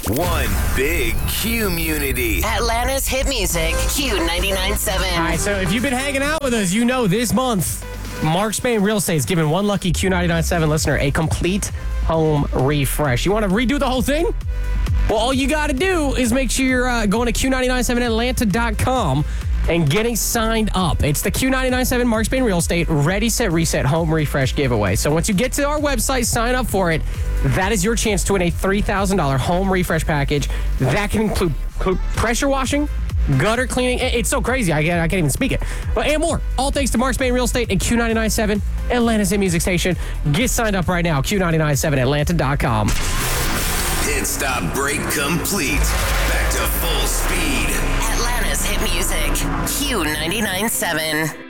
One big community. Atlanta's hit music, Q99.7. All right, so if you've been hanging out with us, you know this month, Mark Spain Real Estate is giving one lucky Q99.7 listener a complete home refresh. You want to redo the whole thing? Well, all you got to do is make sure you're going to Q997Atlanta.com and getting signed up. It's the Q99.7 Mark Spain Real Estate Ready, Set, Reset Home Refresh giveaway. So once you get to our website, sign up for it. That is your chance to win a $3,000 home refresh package. That can include pressure washing, gutter cleaning. It's so crazy. I can't even speak it. And more. All thanks to Mark Spain Real Estate and Q99.7 Atlanta's hit music station. Get signed up right now. Q997Atlanta.com. Pit stop break complete. Back to full speed. Atlanta's hit music, Q99.7.